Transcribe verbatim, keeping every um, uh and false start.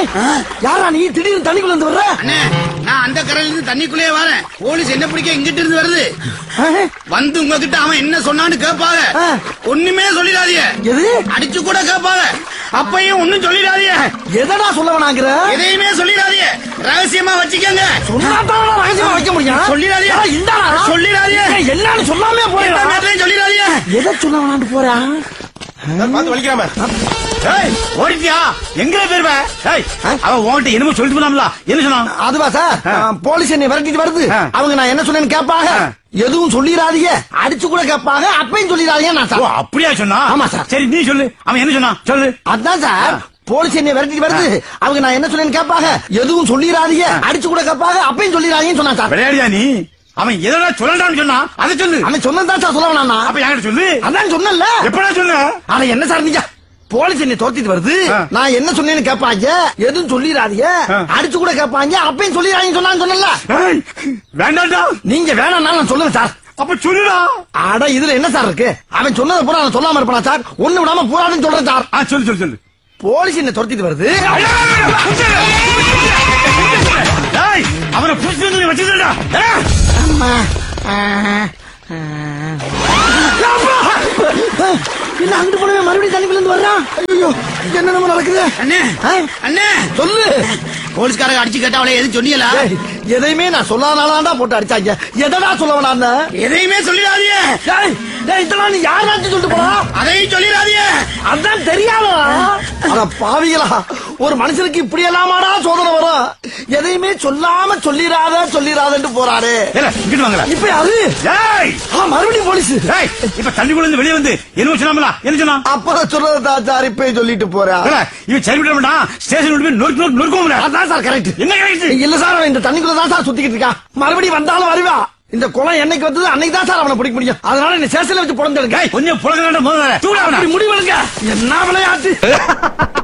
யாரா நீ திடீர்னு தண்ணிக்குள்ள இருந்து வர்ற? அண்ணே, நான் அந்த கரையில இருந்து தண்ணிக்குள்ளே வரேன். போலீஸ் என்ன பிடிக்க இங்கிட்டு இருந்து வருது. வந்து உங்ககிட்ட அவன் என்ன சொன்னான்னு கேட்பாங்க. ஒண்ணுமே சொல்லிடாதீங்க. எது? அடிச்சு கூட கேட்பாங்க. அப்பையும் ஒண்ணும் சொல்லிடாதீங்க. எதடா சொல்ல வேணாங்கிற? எதையுமே சொல்லிடாதீங்க. ரகசியமா வச்சுக்கங்க. சொன்னாதான் ரகசியமா வைக்க முடியும். சொல்லிடாதீங்க. இந்தாடா சொல்லிடாதீங்க. என்னன்னு சொல்லாமே போறேன். சொல்லிடாதீங்க. எதை சொல்ல வேணான்னு போறா? பார்த்து வலிக்காம ஓடிட்டியா? எங்க பேருவ? அவன் உன்கிட்ட என்னமோ சொல்லிட்டு போனாம்ல, என்ன சொன்னான்? அதுவா சார், போலீஸ் என்னை விரட்டிட்டு வருது. அவங்க நான் என்ன சொன்னேன்னு கேட்பாங்க. எதுவும் சொல்லிடாதீங்க, அடிச்சு கூட கேட்பாங்க. அப்பயும் சொல்லிடாதீங்க நான் சார். அப்படியா சொன்னா? ஆமா சார். சரி நீ சொல்லு, அவன் என்ன சொன்னான் சொல்லு. அதான் சார், போலீஸ் என்னை விரட்டிட்டு வருது. அவங்க நான் என்ன சொன்னேன்னு கேட்பாங்க. எதுவும் சொல்லிடாதீங்க, அடிச்சு கூட கேட்பாங்க. அப்பயும் சொல்லிடாதீங்கன்னு சொன்னா சார். விளையாடியா நீ? அவன் எதனா சொல்லலாம்னு சொன்னா அதை சொல்லு. அவன் சொன்னதான் சார் சொல்ல வேணாம். அப்ப என்கிட்ட சொல்லு. அதான் சொன்னல. எப்படா சொன்ன? ஆனா என்ன சார் நீங்க போலீஸ் என்னை தோத்திட்டு வருது. நான் என்ன சொன்னேன்னு கேட்பாங்க. எதுவும் சொல்லிடாதீங்க, அடிச்சு கூட கேட்பாங்க. அப்பயும் சொல்லிடாதீங்க சொன்னான்னு சொன்னல. வேண்டாம்டா. நீங்க வேணாம் நான் சொல்லுவேன் சார். அப்ப சொல்லுடா. அட இதுல என்ன சார் இருக்கு? அவன் சொன்னதை பூரா நான் சொல்லாம இருப்பானா சார்? ஒண்ணு விடாம பூரான்னு சொல்றேன் சார். ஆ சொல்லு சொல்லு சொல்லு. போலீஸ் என்ன துரத்திட்டு வருது. அவனை புடிச்சு வச்சுடா. என்ன அங்கிட்டு போனவே மறுபடியும் தண்ணிக்குள்ள இருந்து வர்றான். ஐயோ என்ன நம்ம நடக்குது? அண்ணே அண்ணே சொல்லு. போலீஸ்காரங்க அடிச்சு கேட்டா அவளை எதுவும் சொன்னீங்களா? எதையுமே நான் சொல்லாதானா போட்டு அடிச்சாங்க. எதடா சொல்ல வேணாம்? எதையுமே சொல்லிடாதீங்க. இதெல்லாம் நீ யாராச்சும் சொல்லிட்டு போனா? அதையும் சொல்லிடாதீங்க. அதான் தெரியாதா? அட பாவிகளா, ஒரு மனுஷனுக்கு இப்படி எல்லாமாடா சோதனை வரும்? எதையுமே சொல்லாம சொல்லிடாத சொல்லிடாதன்னு போறாரு. இங்கிட்டு வாங்கல. இப்ப யாரு? மறுபடியும் போலீஸ். இப்ப தண்ணிக்குள்ள இருந்து வெளியே வந்து என்ன சொன்னாமலா? என்ன சொன்னா? அப்ப சொல்றதா சார் இப்ப சொல்லிட்டு போறா. இவன் சரி விட மாட்டான். ஸ்டேஷன் விட்டு நொறுக்கு நொறுக்கு நொறுக்கும். அதான் சார் கரெக்ட். என்ன கரெக்ட்? இல்ல சார், இந்த தண்ணிக்குள்ள தான் சார் சுத்திக்கிட்டு இருக்கா. மறுபடியும் வந்தாலும் வருவா. இந்த குளம் என்னைக்கு வந்தது அன்னைக்கு தான் சார் அவனை பிடிக்க முடியும். அதனால என்ன சேஷன்ல வச்சு புலந்துடுங்க. கொஞ்சம் புலங்க முதல்ல முடிவெடுங்க. என்ன விளையாட்டு?